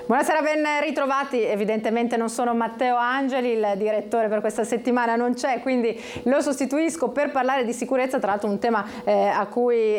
Buonasera, ben ritrovati. Evidentemente non sono Matteo Angeli, il direttore per questa settimana non c'è, quindi lo sostituisco per parlare di sicurezza, tra l'altro un tema a cui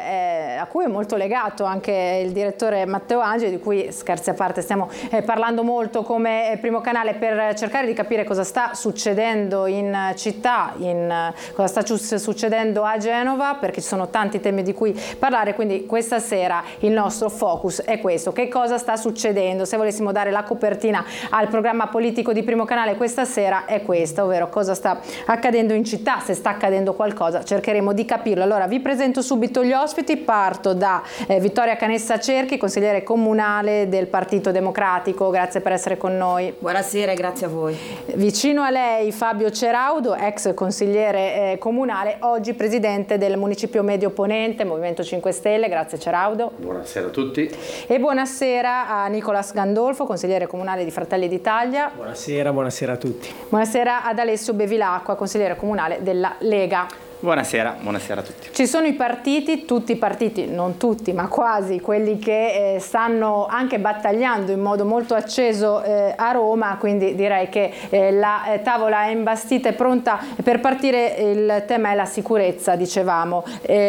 è molto legato anche il direttore Matteo Angeli, di cui, scherzi a parte, stiamo parlando molto come primo canale per cercare di capire cosa sta succedendo in città, cosa sta succedendo a Genova, perché ci sono tanti temi di cui parlare, quindi questa sera il nostro focus è questo: che cosa sta succedendo. Se volessimo dare la copertina al programma politico di Primo Canale questa sera è questa, ovvero cosa sta accadendo in città, se sta accadendo qualcosa cercheremo di capirlo. Allora vi presento subito gli ospiti, parto da Vittoria Canessa Cerchi, consigliere comunale del Partito Democratico, grazie per essere con noi. Buonasera e grazie a voi. Vicino a lei Fabio Ceraudo, ex consigliere comunale, oggi presidente del Municipio Medio Ponente, Movimento 5 Stelle, grazie Ceraudo. Buonasera a tutti. E buonasera a Nicola Gandolfo, consigliere comunale di Fratelli d'Italia. Buonasera a tutti. Buonasera ad Alessio Bevilacqua, consigliere comunale della Lega. Buonasera a tutti. Ci sono i partiti, tutti i partiti, non tutti ma quasi, quelli che stanno anche battagliando in modo molto acceso a Roma, quindi direi che la tavola è imbastita e pronta per partire. Il tema è la sicurezza, dicevamo,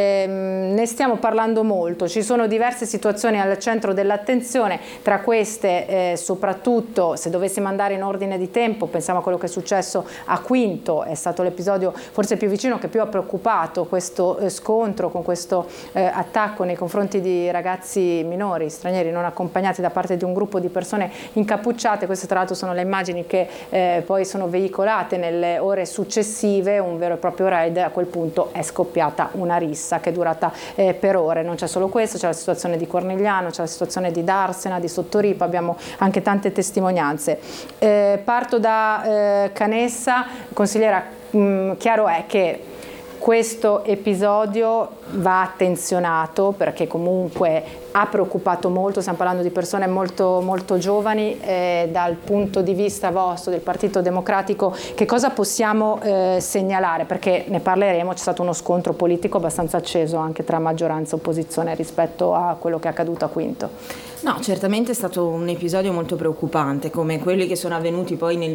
ne stiamo parlando molto, ci sono diverse situazioni al centro dell'attenzione, tra queste soprattutto, se dovessimo andare in ordine di tempo, pensiamo a quello che è successo a Quinto, è stato l'episodio forse più vicino, che più ha preoccupato, questo scontro con questo attacco nei confronti di ragazzi minori stranieri non accompagnati da parte di un gruppo di persone incappucciate. Queste tra l'altro sono le immagini che poi sono veicolate nelle ore successive, un vero e proprio raid. A quel punto è scoppiata una rissa che è durata per ore. Non c'è solo questo, c'è la situazione di Cornigliano, c'è la situazione di Darsena, di Sottoripa, abbiamo anche tante testimonianze. Parto da Canessa, consigliera. Chiaro è che questo episodio va attenzionato perché comunque ha preoccupato molto, stiamo parlando di persone molto, molto giovani. Dal punto di vista vostro, del Partito Democratico, che cosa possiamo segnalare? Perché ne parleremo, c'è stato uno scontro politico abbastanza acceso anche tra maggioranza e opposizione rispetto a quello che è accaduto a Quinto. No, certamente è stato un episodio molto preoccupante, come quelli che sono avvenuti poi nelle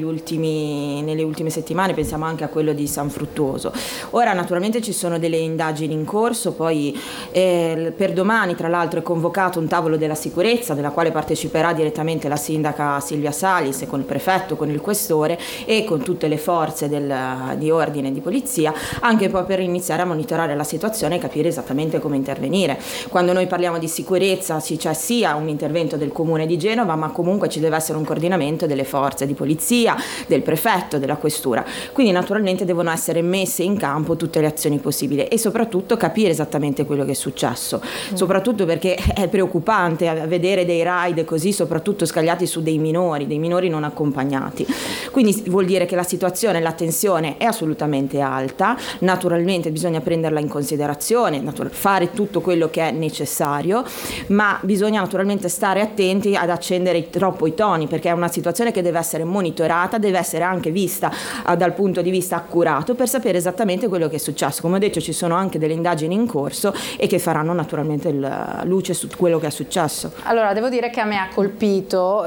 ultime settimane, pensiamo anche a quello di San Fruttuoso. Ora naturalmente ci sono delle indagini in corso, poi per domani tra l'altro è convocato un tavolo della sicurezza, della quale parteciperà direttamente la sindaca Silvia Salis con il prefetto, con il questore e con tutte le forze di ordine e di polizia, anche poi per iniziare a monitorare la situazione e capire esattamente come intervenire. Quando noi parliamo di sicurezza c'è sia un intervento del comune di Genova, ma comunque ci deve essere un coordinamento delle forze di polizia, del prefetto, della questura. Quindi naturalmente devono essere messe in campo tutte le azioni possibili e soprattutto capire esattamente quello che è successo, soprattutto perché è preoccupante vedere dei raid così, soprattutto scagliati su dei minori non accompagnati. Quindi vuol dire che la situazione, la tensione è assolutamente alta, naturalmente bisogna prenderla in considerazione, fare tutto quello che è necessario, ma bisogna naturalmente stare attenti ad accendere troppo i toni, perché è una situazione che deve essere monitorata, deve essere anche vista dal punto di vista accurato per sapere esattamente quello che è successo. Come ho detto, ci sono anche delle indagini in corso e che faranno naturalmente luce su quello che è successo. Allora, devo dire che a me ha colpito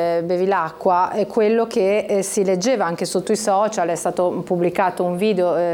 Bevilacqua quello che si leggeva anche sotto i social. È stato pubblicato un video